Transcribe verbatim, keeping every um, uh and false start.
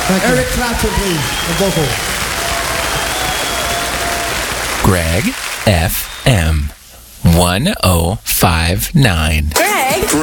Eric Clapton, please, the vocal. Greg F M one oh five nine. Greg.